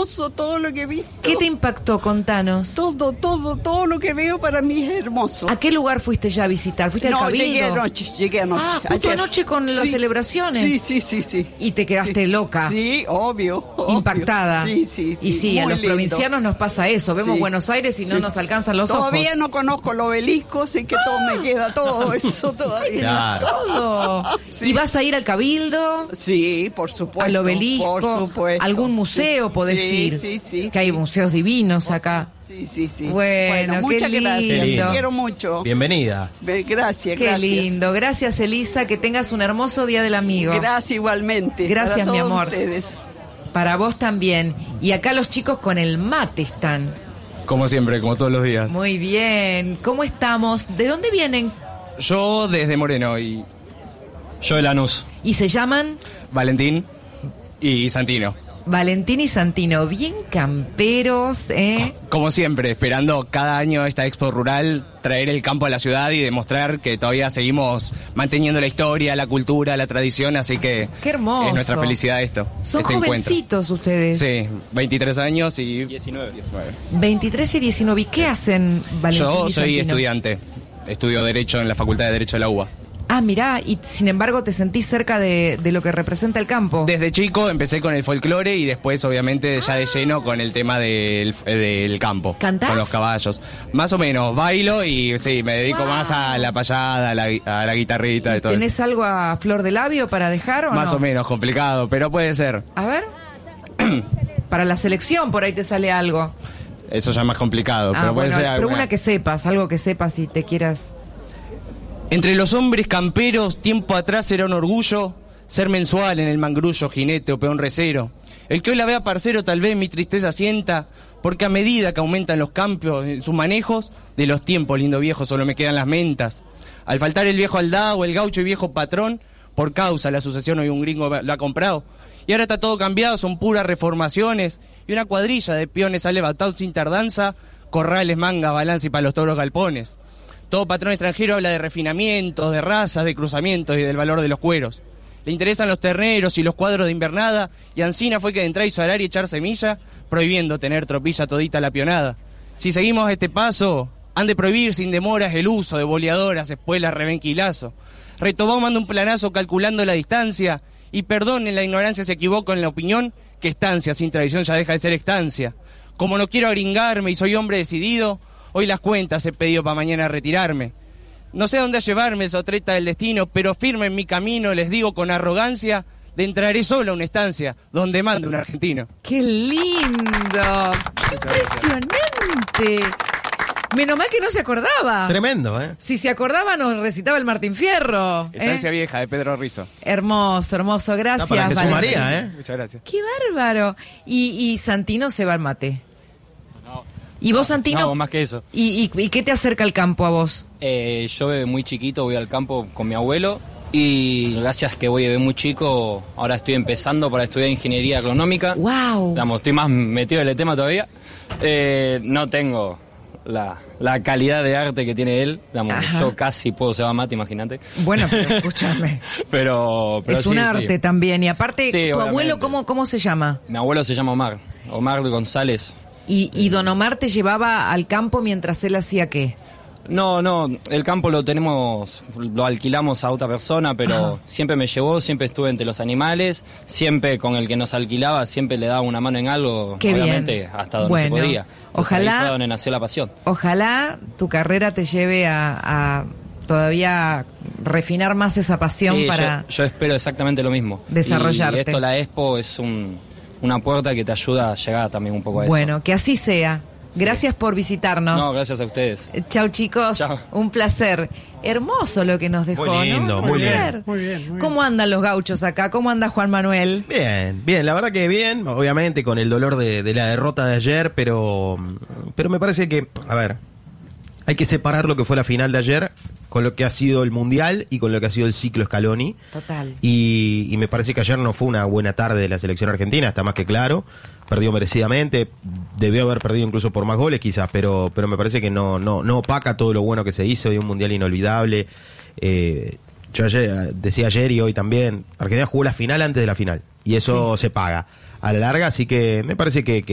hermoso todo lo que he visto. ¿Qué te impactó? Contanos. Todo lo que veo para mí es hermoso. ¿A qué lugar fuiste ya a visitar? ¿Fuiste al Cabildo? Llegué anoche. Ah, justo ayer. anoche con las celebraciones. Sí. Y te quedaste loca. Sí, obvio. Impactada. Sí. Y sí, a los lindo. Provincianos nos pasa eso. Vemos Buenos Aires y no nos alcanzan los ojos. Todavía no conozco el obelisco, así que todo me queda todo eso todavía. Claro. Todo. Sí. ¿Y vas a ir al Cabildo? Sí, por supuesto. Al obelisco. Por supuesto. ¿Algún museo podés ir? Sí. Que hay museos divinos acá. Sí. Bueno, muchas qué gracias. lindo. Te quiero mucho. Bienvenida. Gracias. Qué lindo. Gracias, Elisa. Que tengas un hermoso Día del Amigo. Gracias igualmente. Gracias, para mi todos amor. Ustedes. Para vos también. Y acá los chicos con el mate están. Como siempre, como todos los días. Muy bien. ¿Cómo estamos? ¿De dónde vienen? Yo desde Moreno y Yo de Lanús. ¿Y se llaman? Valentín y Santino. Valentín y Santino. Bien camperos, ¿eh? Como siempre, esperando cada año esta expo rural, traer el campo a la ciudad y demostrar que todavía seguimos manteniendo la historia, la cultura, la tradición, así que Qué hermoso. es nuestra felicidad esto. Son este jovencitos ustedes. Sí, 23 años y 19. 23 y 19. ¿Y qué hacen, Valentín Yo y soy Santino? estudiante, estudio Derecho en la Facultad de Derecho de la UBA. Ah, mirá, y sin embargo te sentís cerca de lo que representa el campo. Desde chico empecé con el folclore y después obviamente ya de lleno con el tema del campo. ¿Cantás? Con los caballos. Más o menos, bailo y sí, me dedico más a la payada, a la guitarrita, de todo ¿Tenés eso. algo a flor de labio para dejar o Más no? o menos, complicado, pero puede ser. A ver. Para la selección por ahí te sale algo. Eso ya es más complicado, pero puede bueno, ser pero alguna. una que sepas, algo que sepas y te quieras... Entre los hombres camperos, tiempo atrás era un orgullo ser mensual en el mangrullo, jinete o peón recero. El que hoy la vea parcero tal vez mi tristeza sienta, porque a medida que aumentan los campos en sus manejos, de los tiempos lindo viejo solo me quedan las mentas. Al faltar el viejo aldao, el gaucho y viejo patrón, por causa la sucesión hoy un gringo lo ha comprado. Y ahora está todo cambiado, son puras reformaciones, y una cuadrilla de peones ha levantado sin tardanza, corrales, manga, balance y para los toros galpones. Todo patrón extranjero habla de refinamientos, de razas, de cruzamientos y del valor de los cueros. Le interesan los terneros y los cuadros de invernada, y Ancina fue que de entrar hizo arar y echar semilla, prohibiendo tener tropilla todita la pionada. Si seguimos este paso, han de prohibir sin demoras el uso de boleadoras, espuelas, rebenquilazo. Retobó manda un planazo calculando la distancia, y perdonen la ignorancia si equivoco en la opinión, que estancia sin tradición ya deja de ser estancia. Como no quiero agringarme y soy hombre decidido, hoy las cuentas he pedido para mañana retirarme. No sé a dónde llevarme el sotreta del destino, pero firme en mi camino, les digo con arrogancia, de entraré solo a una estancia donde mande un argentino. ¡Qué lindo! ¡Qué impresionante! Menos mal que no se acordaba. Tremendo, ¿eh? Si se acordaba nos recitaba el Martín Fierro. Estancia Vieja de Pedro Rizo. Hermoso, hermoso. Gracias, Para que Valentín. sumaría, ¿eh? Muchas gracias. ¡Qué bárbaro! Y Santino se va al mate. ¿Y vos, Santino? No, más que eso. ¿Y qué te acerca al campo a vos? Yo de muy chiquito voy al campo con mi abuelo y gracias que voy de muy chico, ahora estoy empezando para estudiar ingeniería agronómica. ¡Wow! Digamos, estoy más metido en el tema todavía. No tengo la calidad de arte que tiene él. Digamos, Ajá. yo casi puedo ser mate, imagínate. Bueno, pero escúchame. pero Es un sí, arte sí. también. Y aparte, Sí, ¿tu abuelo obviamente. cómo se llama? Mi abuelo se llama Omar González. ¿Y don Omar te llevaba al campo mientras él hacía qué? No, el campo lo alquilamos a otra persona, pero siempre me llevó, siempre estuve entre los animales, siempre con el que nos alquilaba, siempre le daba una mano en algo, Qué obviamente, bien. hasta donde Bueno, se podía. Entonces, ojalá- ahí fue donde nació la pasión. Ojalá tu carrera te lleve a todavía refinar más esa pasión Sí, para... yo espero exactamente lo mismo. desarrollarte. Y esto, la Expo, es una puerta que te ayuda a llegar también un poco a eso. Bueno, que así sea. Gracias por visitarnos. No, gracias a ustedes. Chau, chicos. Chau. Un placer. Hermoso lo que nos dejó, Muy lindo, ¿no? muy Una lindo. mujer. Muy bien. ¿Cómo andan los gauchos acá? ¿Cómo anda Juan Manuel? Bien, la verdad que bien, obviamente con el dolor de la derrota de ayer, pero me parece que, a ver, hay que separar lo que fue la final de ayer con lo que ha sido el Mundial y con lo que ha sido el ciclo Scaloni. Total. Y me parece que ayer no fue una buena tarde de la selección argentina, está más que claro. Perdió merecidamente, debió haber perdido incluso por más goles quizás, pero me parece que no opaca todo lo bueno que se hizo y un Mundial inolvidable. Yo decía ayer y hoy también, Argentina jugó la final antes de la final y eso se paga a la larga, así que me parece que